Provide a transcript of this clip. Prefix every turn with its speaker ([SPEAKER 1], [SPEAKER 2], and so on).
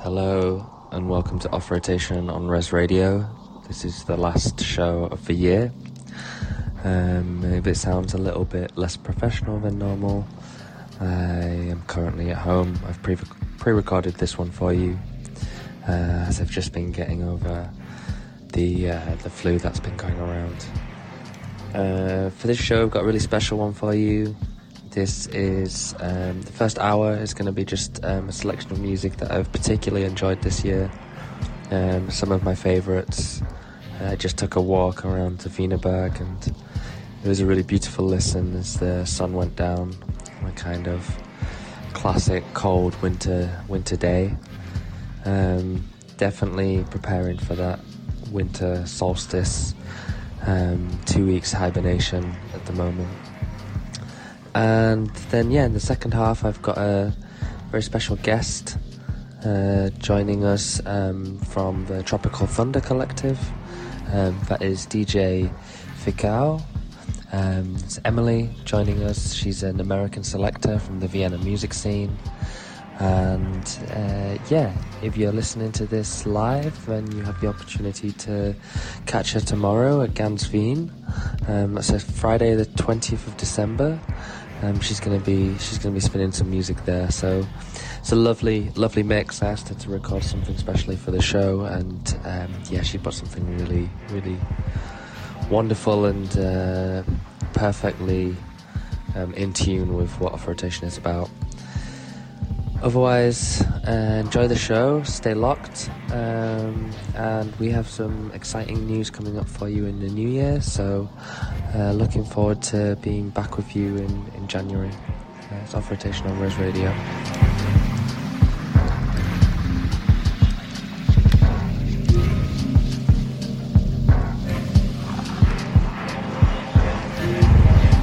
[SPEAKER 1] Hello and welcome to Off Rotation on Res Radio. This is the last show of the year. If it sounds a little bit less professional than normal, I am currently at home. I've pre-recorded this one for you as I've just been getting over the flu that's been going around. For this show, I've got a really special one for you. This is the first hour is going to be just a selection of music that I've particularly enjoyed this year. Some of my favourites. I just took a walk around to Wienerberg and it was a really beautiful listen as the sun went down. A kind of classic cold winter day. Definitely preparing for that winter solstice. 2 weeks hibernation at the moment. And then, in the second half, I've got a very special guest joining us from the Tropical Thunder Collective. That is DJ Ficao. It's Emily joining us. She's an American selector from the Vienna music scene. And if you're listening to this live, then you have the opportunity to catch her tomorrow at Ganz Wien. That's Friday the 20th of December. She's gonna be spinning some music there, so it's a lovely mix. I asked her to record something specially for the show, and she put something really, really wonderful and perfectly in tune with what Off Rotation is about. Otherwise, enjoy the show, stay locked, and we have some exciting news coming up for you in the new year, so looking forward to being back with you in January. It's Off Rotation on Res Radio.